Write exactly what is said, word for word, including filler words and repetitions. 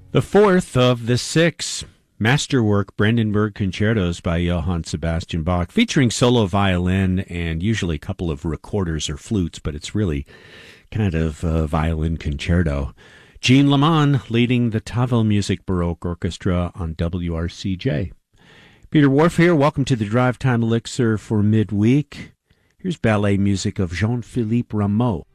The fourth of the six masterwork Brandenburg concertos by Johann Sebastian Bach, featuring solo violin and usually a couple of recorders or flutes, but it's really kind of a violin concerto. Jean Leman leading the Tavel Music Baroque Orchestra on W R C J. Peter Whorf here. Welcome to the Drive Time Elixir for midweek. Here's ballet music of Jean-Philippe Rameau.